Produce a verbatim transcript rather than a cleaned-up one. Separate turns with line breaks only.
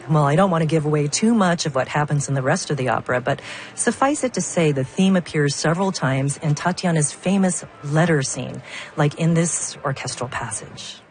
Well, I don't want to give away too much of what happens in the rest of the opera, but suffice it to say the theme appears several times in Tatiana's famous letter scene, like in this orchestral passage.